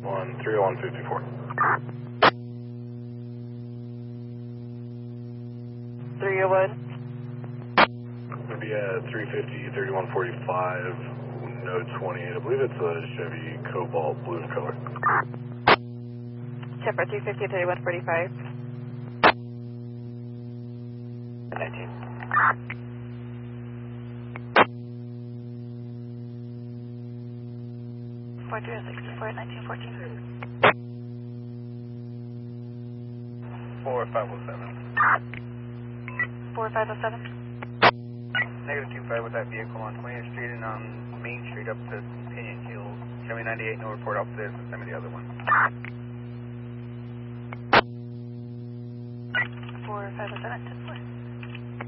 On 30154. 301. Going to be at 350, 3145, node 28. I believe it's a Chevy Cobalt blue in color. Check for 350, 3145. 19. Four 364, 1914. 4507. 4507. Negative 25 with that vehicle on 20th Street and on Main Street up to Pinion Hill. Show me 98, no report up this, and send me the other one. 4507.